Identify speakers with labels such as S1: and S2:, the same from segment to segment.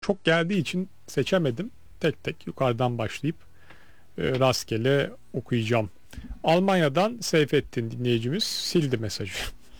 S1: çok geldiği için seçemedim. Tek tek yukarıdan başlayıp rastgele okuyacağım. Almanya'dan Seyfettin dinleyicimiz sildi mesajı.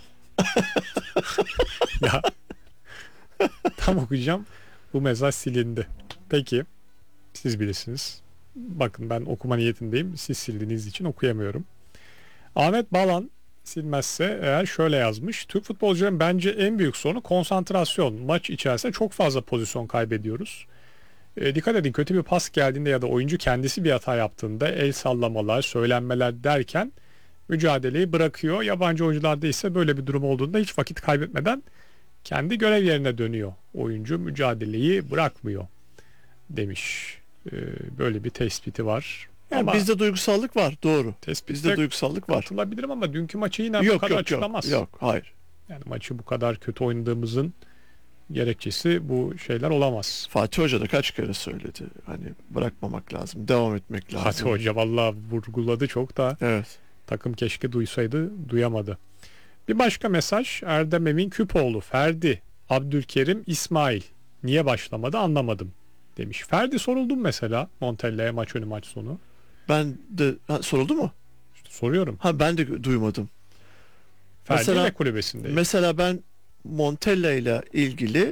S1: Ya tam okuyacağım. Bu mesaj silindi. Peki siz bilirsiniz. Bakın ben okuma niyetindeyim. Siz sildiğiniz için okuyamıyorum. Ahmet Balan silmezse eğer şöyle yazmış. Türk futbolcuların bence en büyük sorunu konsantrasyon. Maç içerisinde çok fazla pozisyon kaybediyoruz. Dikkat edin, kötü bir pas geldiğinde ya da oyuncu kendisi bir hata yaptığında el sallamalar, söylenmeler derken mücadeleyi bırakıyor. Yabancı oyuncularda ise böyle bir durum olduğunda hiç vakit kaybetmeden kendi görev yerine dönüyor. Oyuncu mücadeleyi bırakmıyor demiş. Böyle bir tespiti var.
S2: Yani
S1: ama
S2: bizde duygusallık var, doğru. Bizde duygusallık var.
S1: katılabilirim ama dünkü maçı yine bu
S2: Yok
S1: kadar
S2: yok
S1: açıklamaz.
S2: yok. Yok, hayır.
S1: Yani maçı bu kadar kötü oynadığımızın gerekçesi bu şeyler olamaz.
S2: Fatih Hoca da kaç kere söyledi. Hani bırakmamak lazım, devam etmek lazım.
S1: Fatih Hoca vallahi vurguladı çok da
S2: Evet.
S1: takım keşke duysaydı, duyamadı. Bir başka mesaj Erdem Emin Küpoğlu, Ferdi, Abdülkerim, İsmail niye başlamadı anlamadım demiş. Ferdi soruldum mesela Montella'ya maç önü maç sonu.
S2: Ben de soruldu mu?
S1: İşte soruyorum.
S2: Ha, ben de duymadım.
S1: Ferdi
S2: Mesela-
S1: ne kulübesindeydi?
S2: Mesela ben Montella ile ilgili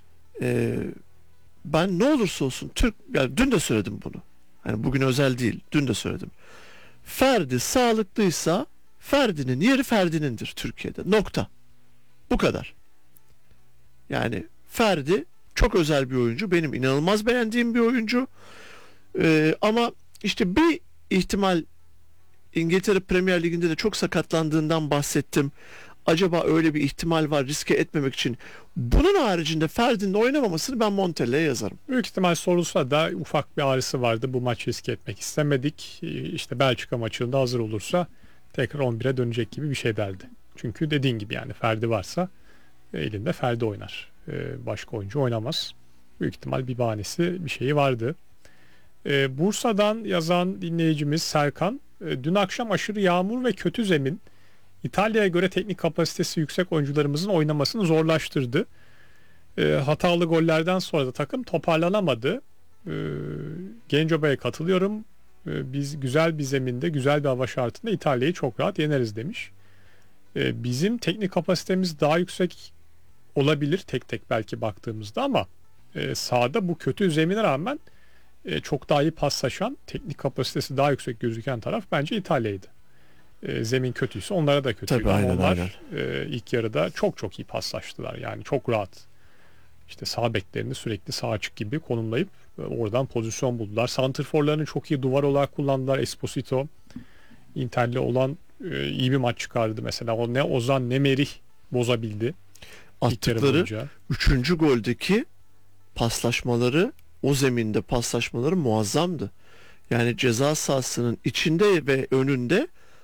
S2: ben ne olursa olsun yani dün de söyledim bunu. Hani bugün özel değil. Dün de söyledim. Ferdi sağlıklıysa Ferdi'nin yeri Ferdi'nindir Türkiye'de. Nokta. Bu kadar. Yani Ferdi çok özel bir oyuncu. Benim inanılmaz beğendiğim bir oyuncu. Ama işte bir ihtimal İngiltere Premier Ligi'nde de çok sakatlandığından bahsettim. Acaba öyle bir ihtimal var, riske etmemek için. Bunun haricinde Ferdi'nin oynamamasını ben Montella'ya yazarım.
S1: Büyük ihtimal sorulsa da ufak bir ağrısı vardı. Bu maç riske etmek istemedik. İşte Belçika maçında hazır olursa tekrar 11'e dönecek gibi bir şey derdi. Çünkü dediğin gibi yani Ferdi varsa elinde Ferdi oynar. Başka oyuncu oynamaz. Büyük ihtimal bir bahanesi, bir şeyi vardı. Bursa'dan yazan dinleyicimiz Serkan, dün akşam aşırı yağmur ve kötü zemin İtalya'ya göre teknik kapasitesi yüksek oyuncularımızın oynamasını zorlaştırdı. Hatalı gollerden sonra da takım toparlanamadı. Genceba'ya katılıyorum. Biz güzel bir zeminde, güzel bir hava şartında İtalya'yı çok rahat yeneriz demiş. Bizim teknik kapasitemiz daha yüksek olabilir tek tek belki baktığımızda ama sahada bu kötü zemine rağmen çok daha iyi paslaşan, teknik kapasitesi daha yüksek gözüken taraf bence İtalya'ydı. Zemin kötüyse onlara da kötüydü.
S2: Tabii, aynen,
S1: Onlar ilk yarıda çok çok iyi paslaştılar. Yani çok rahat. İşte sağ beklerini sürekli sağ açık gibi konumlayıp oradan pozisyon buldular. Santrforlarını çok iyi duvar olarak kullandılar. Esposito Inter'le olan iyi bir maç çıkardı mesela. O ne Ozan ne Merih bozabildi. İlk yarı
S2: Attıkları
S1: boyunca.
S2: 3. goldeki paslaşmaları, o zeminde paslaşmaları muazzamdı. Yani ceza sahasının içinde ve önünde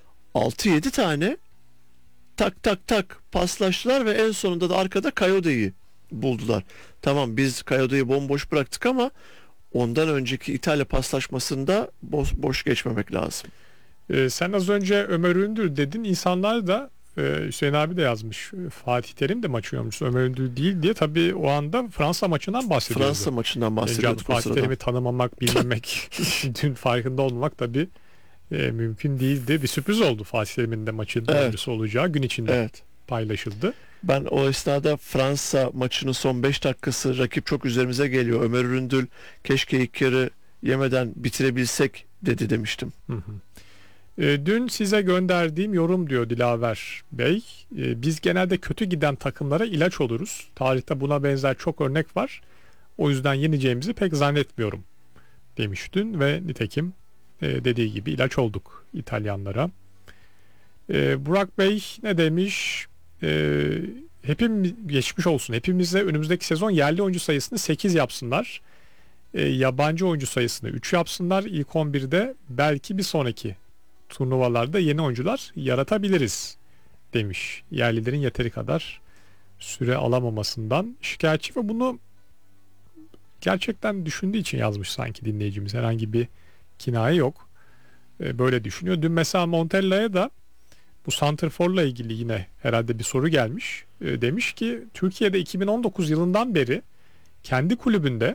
S2: 6-7 tane tak tak tak paslaştılar ve en sonunda da arkada Kayode'yi buldular. Tamam, biz Kayode'yi bomboş bıraktık ama ondan önceki İtalya paslaşmasında boş geçmemek lazım.
S1: Sen az önce Ömer Ündür dedin. İnsanlar da Hüseyin abi de yazmış. Fatih Terim de maçı yormuş. Ömer Ündür değil diye. Tabii o anda Fransa maçından bahsediyordu.
S2: Fransa maçından
S1: Can
S2: bahsediyorduk o
S1: Fatih
S2: sırada.
S1: Terim'i tanımamak, bilmemek, dün farkında olmamak tabii mümkün değildi. Bir sürpriz oldu Fatih Terim'in de maçın oyuncusu olacağı gün içinde
S2: Evet.
S1: paylaşıldı.
S2: Ben o esnada Fransa maçının son 5 dakikası rakip çok üzerimize geliyor. Ömer Üründül keşke ilk yarı yemeden bitirebilsek dedi demiştim.
S1: Hı hı. Dün size gönderdiğim yorum diyor Dilaver Bey. Biz genelde kötü giden takımlara ilaç oluruz. Tarihte buna benzer çok örnek var. O yüzden yeneceğimizi pek zannetmiyorum demiş dün ve nitekim dediği gibi ilaç olduk İtalyanlara. Burak Bey ne demiş? Hepimiz geçmiş olsun. Hepimize önümüzdeki sezon yerli oyuncu sayısını 8 yapsınlar. Yabancı oyuncu sayısını 3 yapsınlar. İlk 11'de belki bir sonraki turnuvalarda yeni oyuncular yaratabiliriz demiş. Yerlilerin yeteri kadar süre alamamasından şikayetçi ve bunu gerçekten düşündüğü için yazmış sanki dinleyicimiz. Herhangi bir kinaye yok. Böyle düşünüyor. Dün mesela Montella'ya da bu santrforla ilgili yine herhalde bir soru gelmiş. Demiş ki Türkiye'de 2019 yılından beri kendi kulübünde